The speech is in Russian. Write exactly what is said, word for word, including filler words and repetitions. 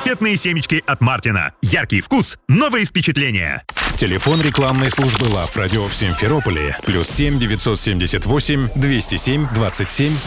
Конфетные семечки от Мартина. Яркий вкус, новые впечатления. Телефон рекламной службы Love Radio в Симферополе. Плюс семь девятьсот семьдесят восемь двести семь двадцать семь